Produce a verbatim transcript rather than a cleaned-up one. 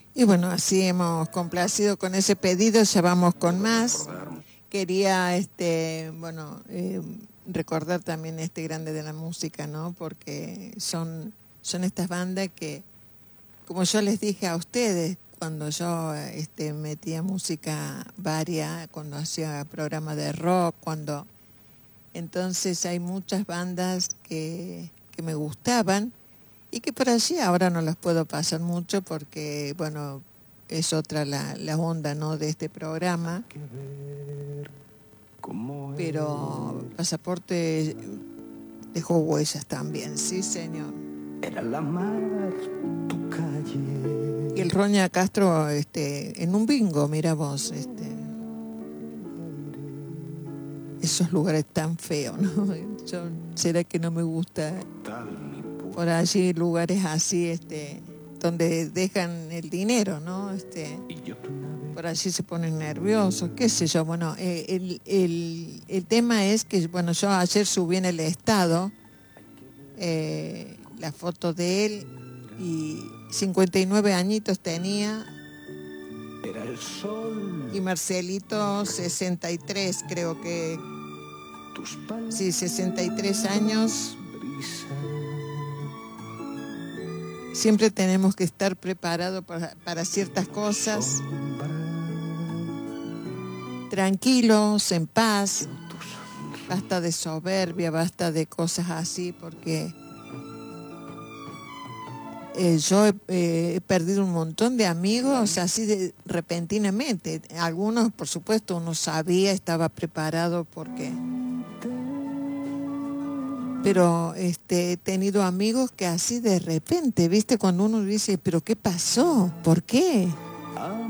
Y bueno, así hemos complacido con ese pedido, ya vamos con más. Quería, este, bueno, eh, recordar también este grande de la música, ¿no? Porque son, son estas bandas que, como yo les dije a ustedes, cuando yo este, metía música varia, cuando hacía programa de rock, cuando... Entonces hay muchas bandas que, que me gustaban y que por allí ahora no las puedo pasar mucho porque, bueno, es otra la, la onda, ¿no?, de este programa. Pero Pasaporte dejó huellas también, sí, señor. Era la mar, tu calle. Y el Roña Castro, este, en un bingo, mira vos, este, esos lugares tan feos, ¿no? Yo, será que no me gusta por allí lugares así, este, donde dejan el dinero, ¿no? Este, por allí se ponen nerviosos, qué sé yo. Bueno, eh, el, el, el tema es que, bueno, yo ayer subí en el estado eh, la foto de él y cincuenta y nueve añitos tenía. Era el sol. Y Marcelito sesenta y tres, creo que. Sí, sesenta y tres años. Siempre tenemos que estar preparados para, para ciertas cosas. Tranquilos, en paz. Basta de soberbia, basta de cosas así, porque eh, yo he, eh, he perdido un montón de amigos así de repentinamente. Algunos, por supuesto, uno sabía, estaba preparado porque... Pero este, he tenido amigos que así de repente, ¿viste? Cuando uno dice, ¿pero qué pasó? ¿Por qué?